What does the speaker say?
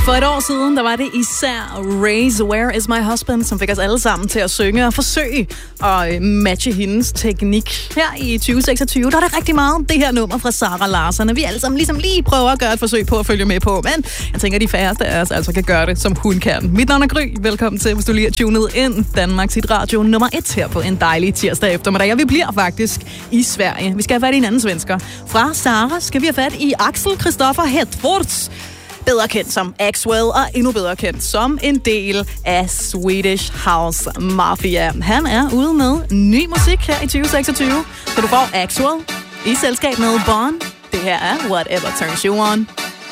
For et år siden, der var det især Raise, Where Is My Husband, som fik os alle sammen til at synge og forsøge at matche hendes teknik. Her i 2026, der er det rigtig meget det her nummer fra Sara Larsson, vi alle sammen ligesom lige prøver at gøre et forsøg på at følge med på. Men jeg tænker, de færreste af os altså kan gøre det, som hun kan. Mit navn er Gry. Velkommen til, hvis du lige er tunet ind. Danmarks hitradio nummer 1 her på en dejlig tirsdag eftermiddag. Og vi bliver faktisk i Sverige. Vi skal have fat i en anden svensker. Fra Sara skal vi have fat i Axel Kristoffer Hetfors. Bedre kendt som Axwell, og endnu bedre kendt som en del af Swedish House Mafia. Han er ude med ny musik her i 2026, så du får Axwell i selskab med Bond. Det her er Whatever Turns You On.